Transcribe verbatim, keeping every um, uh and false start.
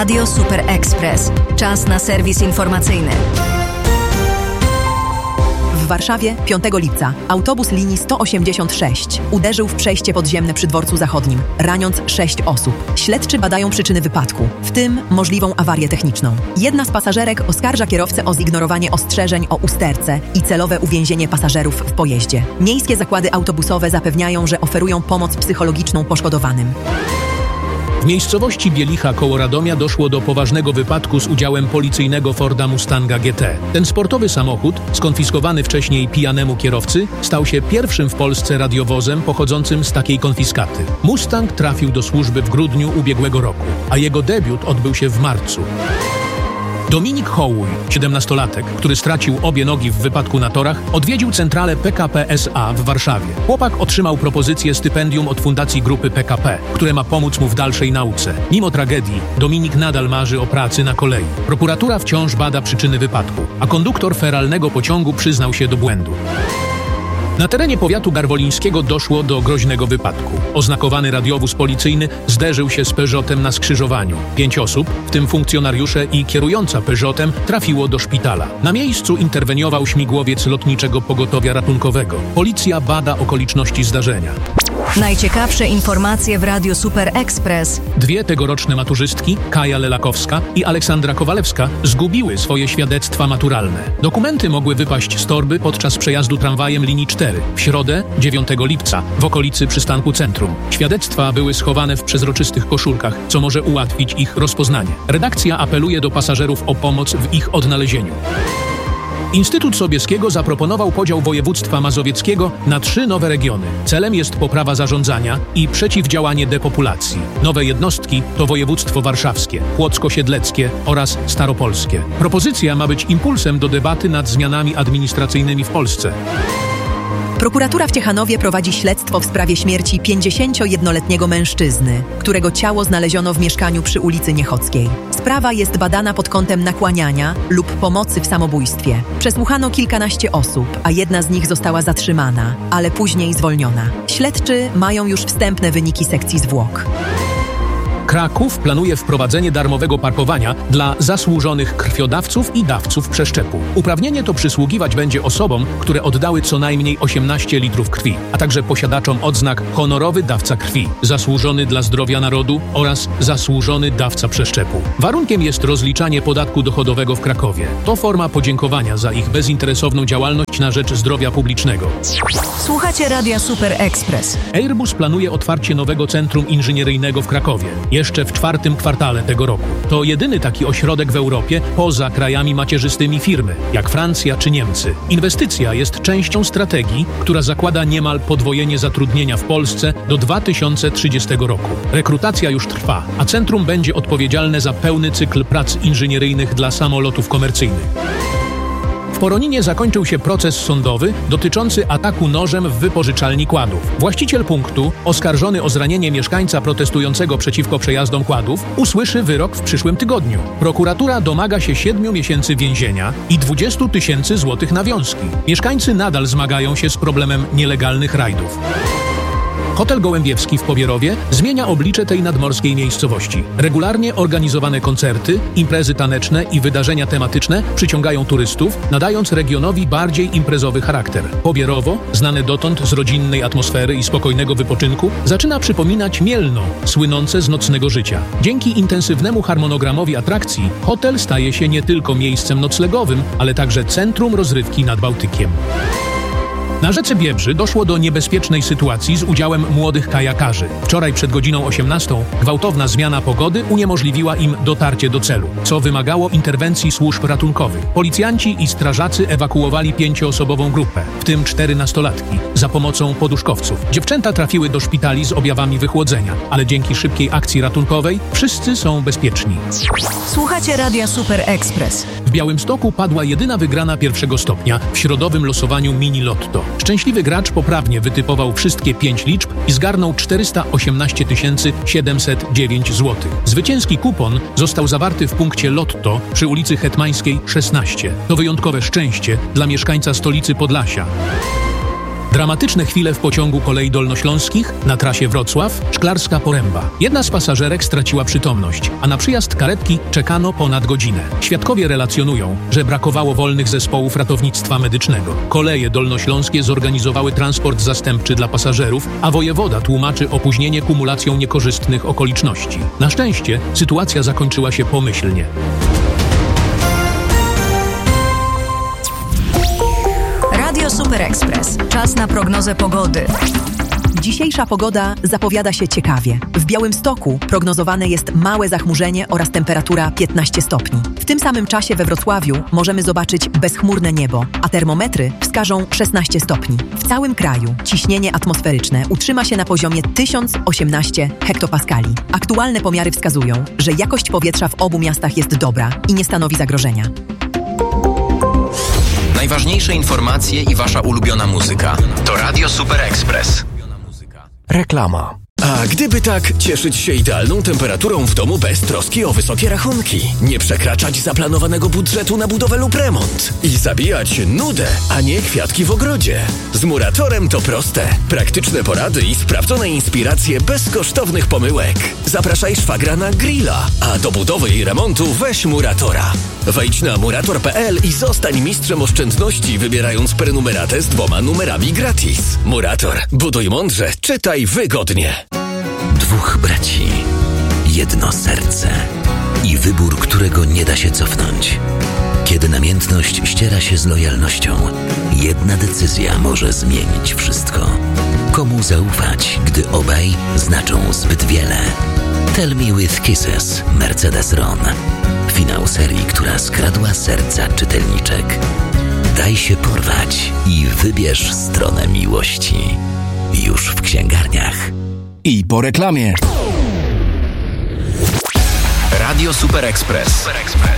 Radio Super Express. Czas na serwis informacyjny. W Warszawie piątego lipca autobus linii sto osiemdziesiąt sześć uderzył w przejście podziemne przy Dworcu Zachodnim, raniąc sześć osób. Śledczy badają przyczyny wypadku, w tym możliwą awarię techniczną. Jedna z pasażerek oskarża kierowcę o zignorowanie ostrzeżeń o usterce i celowe uwięzienie pasażerów w pojeździe. Miejskie zakłady autobusowe zapewniają, że oferują pomoc psychologiczną poszkodowanym. W miejscowości Bielicha koło Radomia doszło do poważnego wypadku z udziałem policyjnego Forda Mustanga G T. Ten sportowy samochód, skonfiskowany wcześniej pijanemu kierowcy, stał się pierwszym w Polsce radiowozem pochodzącym z takiej konfiskaty. Mustang trafił do służby w grudniu ubiegłego roku, a jego debiut odbył się w marcu. Dominik Hołuj, siedemnastolatek, który stracił obie nogi w wypadku na torach, odwiedził centralę P K P S A w Warszawie. Chłopak otrzymał propozycję stypendium od Fundacji Grupy P K P, które ma pomóc mu w dalszej nauce. Mimo tragedii, Dominik nadal marzy o pracy na kolei. Prokuratura wciąż bada przyczyny wypadku, a konduktor feralnego pociągu przyznał się do błędu. Na terenie powiatu garwolińskiego doszło do groźnego wypadku. Oznakowany radiowóz policyjny zderzył się z Peugeotem na skrzyżowaniu. Pięć osób, w tym funkcjonariusze i kierująca Peugeotem, trafiło do szpitala. Na miejscu interweniował śmigłowiec lotniczego pogotowia ratunkowego. Policja bada okoliczności zdarzenia. Najciekawsze informacje w Radiu Super Express. Dwie tegoroczne maturzystki, Kaja Lelakowska i Aleksandra Kowalewska, zgubiły swoje świadectwa maturalne. Dokumenty mogły wypaść z torby podczas przejazdu tramwajem linii cztery w środę, dziewiątego lipca, w okolicy przystanku Centrum. Świadectwa były schowane w przezroczystych koszulkach, co może ułatwić ich rozpoznanie. Redakcja apeluje do pasażerów o pomoc w ich odnalezieniu. Instytut Sobieskiego zaproponował podział województwa mazowieckiego na trzy nowe regiony. Celem jest poprawa zarządzania i przeciwdziałanie depopulacji. Nowe jednostki to województwo warszawskie, płocko-siedleckie oraz staropolskie. Propozycja ma być impulsem do debaty nad zmianami administracyjnymi w Polsce. Prokuratura w Ciechanowie prowadzi śledztwo w sprawie śmierci pięćdziesięciojednoletniego mężczyzny, którego ciało znaleziono w mieszkaniu przy ulicy Niechockiej. Sprawa jest badana pod kątem nakłaniania lub pomocy w samobójstwie. Przesłuchano kilkanaście osób, a jedna z nich została zatrzymana, ale później zwolniona. Śledczy mają już wstępne wyniki sekcji zwłok. Kraków planuje wprowadzenie darmowego parkowania dla zasłużonych krwiodawców i dawców przeszczepu. Uprawnienie to przysługiwać będzie osobom, które oddały co najmniej osiemnaście litrów krwi, a także posiadaczom odznak honorowy dawca krwi, zasłużony dla zdrowia narodu oraz zasłużony dawca przeszczepu. Warunkiem jest rozliczanie podatku dochodowego w Krakowie. To forma podziękowania za ich bezinteresowną działalność na rzecz zdrowia publicznego. Słuchacie Radia Super Express. Airbus planuje otwarcie nowego centrum inżynieryjnego w Krakowie. Jeszcze w czwartym kwartale tego roku. To jedyny taki ośrodek w Europie poza krajami macierzystymi firmy, jak Francja czy Niemcy. Inwestycja jest częścią strategii, która zakłada niemal podwojenie zatrudnienia w Polsce do dwa tysiące trzydziestego roku. Rekrutacja już trwa, a centrum będzie odpowiedzialne za pełny cykl prac inżynieryjnych dla samolotów komercyjnych. W Poroninie zakończył się proces sądowy dotyczący ataku nożem w wypożyczalni kładów. Właściciel punktu, oskarżony o zranienie mieszkańca protestującego przeciwko przejazdom kładów, usłyszy wyrok w przyszłym tygodniu. Prokuratura domaga się siedmiu miesięcy więzienia i dwudziestu tysięcy złotych nawiązki. Mieszkańcy nadal zmagają się z problemem nielegalnych rajdów. Hotel Gołębiewski w Pobierowie zmienia oblicze tej nadmorskiej miejscowości. Regularnie organizowane koncerty, imprezy taneczne i wydarzenia tematyczne przyciągają turystów, nadając regionowi bardziej imprezowy charakter. Pobierowo, znane dotąd z rodzinnej atmosfery i spokojnego wypoczynku, zaczyna przypominać Mielno, słynące z nocnego życia. Dzięki intensywnemu harmonogramowi atrakcji, hotel staje się nie tylko miejscem noclegowym, ale także centrum rozrywki nad Bałtykiem. Na rzece Biebrzy doszło do niebezpiecznej sytuacji z udziałem młodych kajakarzy. Wczoraj przed godziną osiemnastą gwałtowna zmiana pogody uniemożliwiła im dotarcie do celu, co wymagało interwencji służb ratunkowych. Policjanci i strażacy ewakuowali pięcioosobową grupę, w tym cztery nastolatki, za pomocą poduszkowców. Dziewczęta trafiły do szpitali z objawami wychłodzenia, ale dzięki szybkiej akcji ratunkowej wszyscy są bezpieczni. Słuchacie Radia Super Express. W Białymstoku padła jedyna wygrana pierwszego stopnia w środowym losowaniu Mini Lotto. Szczęśliwy gracz poprawnie wytypował wszystkie pięć liczb i zgarnął czterysta osiemnaście tysięcy siedemset dziewięć złotych. Zwycięski kupon został zawarty w punkcie Lotto przy ulicy Hetmańskiej szesnaście. To wyjątkowe szczęście dla mieszkańca stolicy Podlasia. Dramatyczne chwile w pociągu kolei dolnośląskich na trasie Wrocław-Szklarska Poręba. Jedna z pasażerek straciła przytomność, a na przyjazd karetki czekano ponad godzinę. Świadkowie relacjonują, że brakowało wolnych zespołów ratownictwa medycznego. Koleje dolnośląskie zorganizowały transport zastępczy dla pasażerów, a wojewoda tłumaczy opóźnienie kumulacją niekorzystnych okoliczności. Na szczęście sytuacja zakończyła się pomyślnie. Radio Super Express. Czas na prognozę pogody. Dzisiejsza pogoda zapowiada się ciekawie. W Białymstoku prognozowane jest małe zachmurzenie oraz temperatura piętnaście stopni. W tym samym czasie we Wrocławiu możemy zobaczyć bezchmurne niebo, a termometry wskażą szesnaście stopni. W całym kraju ciśnienie atmosferyczne utrzyma się na poziomie tysiąc osiemnaście hektopaskali. Aktualne pomiary wskazują, że jakość powietrza w obu miastach jest dobra i nie stanowi zagrożenia. Najważniejsze informacje i wasza ulubiona muzyka to Radio Super Express. Reklama. A gdyby tak cieszyć się idealną temperaturą w domu bez troski o wysokie rachunki, nie przekraczać zaplanowanego budżetu na budowę lub remont i zabijać nudę, a nie kwiatki w ogrodzie. Z Muratorem to proste. Praktyczne porady i sprawdzone inspiracje bez kosztownych pomyłek. Zapraszaj szwagra na grilla, a do budowy i remontu weź Muratora. Wejdź na murator kropka p l i zostań mistrzem oszczędności, wybierając prenumeratę z dwoma numerami gratis. Murator. Buduj mądrze, czytaj wygodnie. Dwóch braci, jedno serce i wybór, którego nie da się cofnąć. Kiedy namiętność ściera się z lojalnością, jedna decyzja może zmienić wszystko. Komu zaufać, gdy obaj znaczą zbyt wiele? Tell Me With Kisses, Mercedes Ron. Finał serii, która skradła serca czytelniczek. Daj się porwać i wybierz stronę miłości. Już w księgarniach. I po reklamie. Radio Super Express.